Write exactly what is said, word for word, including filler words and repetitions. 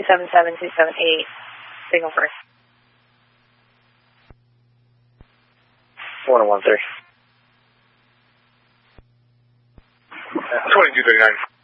seven seven two seven eight, signal first. one oh one three. twenty-two thirty-nine.